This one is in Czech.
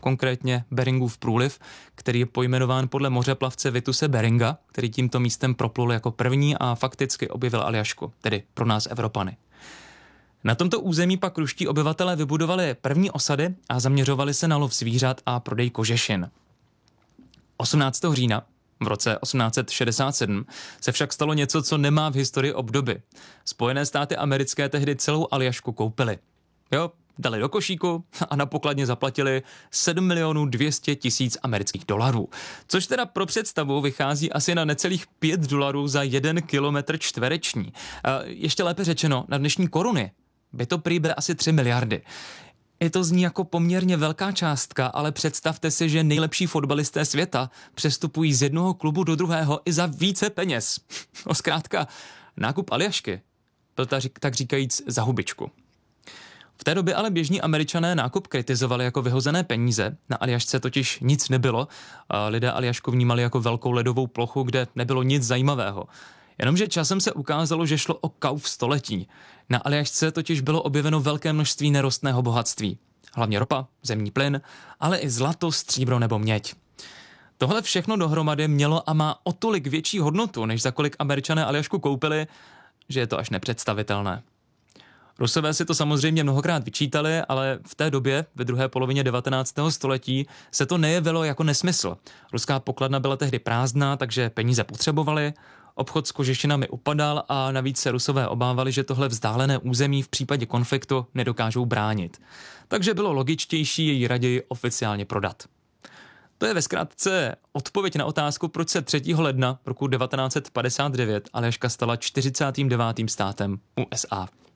konkrétně Beringův průliv, který je pojmenován podle mořeplavce Vituse Beringa, který tímto místem proplul jako první a fakticky objevil Aljašku, tedy pro nás Evropany. Na tomto území pak ruští obyvatelé vybudovali první osady a zaměřovali se na lov zvířat a prodej kožešin. 18. října v roce 1867 se však stalo něco, co nemá v historii obdoby. Spojené státy americké tehdy celou Aljašku koupily. Dali do košíku a na pokladně zaplatili 7 200 000 amerických dolarů. Což teda pro představu vychází asi na necelých $5 za 1 kilometr čtvereční. Ještě lépe řečeno, na dnešní koruny by to prý byly asi 3 miliardy. I to zní jako poměrně velká částka, ale představte si, že nejlepší fotbalisté světa přestupují z jednoho klubu do druhého i za více peněz. Zkrátka, nákup Aljašky byl tak říkajíc za hubičku. V té době ale běžní Američané nákup kritizovali jako vyhozené peníze. Na Aljašce totiž nic nebylo. Lidé Aljašku vnímali jako velkou ledovou plochu, kde nebylo nic zajímavého. Jenomže časem se ukázalo, že šlo o kauf století. Na Aljašce totiž bylo objeveno velké množství nerostného bohatství. Hlavně ropa, zemní plyn, ale i zlato, stříbro nebo měď. Tohle všechno dohromady mělo a má o tolik větší hodnotu, než za kolik Američané Aljašku koupili, že je to až nepředstavitelné. Rusové si to samozřejmě mnohokrát vyčítali, ale v té době, ve druhé polovině 19. století, se to nejevilo jako nesmysl. Ruská pokladna byla tehdy prázdná, takže peníze potřebovali, obchod s kožešinami upadal a navíc se Rusové obávali, že tohle vzdálené území v případě konfliktu nedokážou bránit. Takže bylo logičtější jej raději oficiálně prodat. To je ve zkratce odpověď na otázku, proč se 3. ledna roku 1959 Aljaška stala 49. státem USA.